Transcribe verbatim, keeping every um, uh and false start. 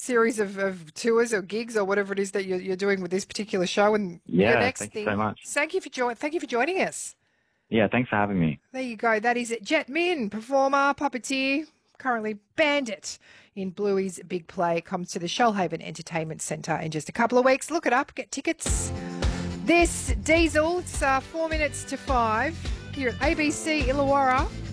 series of, of tours or gigs or whatever it is that you're, you're doing with this particular show. And Yeah, your next thank thing, you so much. Thank you for join. Thank you for joining us. Yeah, thanks for having me. There you go. That is Jet Min, performer, puppeteer, currently Bandit in Bluey's Big Play. Comes to the Shoalhaven Entertainment Centre in just a couple of weeks. Look it up, get tickets. This Diesel, it's uh, four minutes to five here at A B C Illawarra.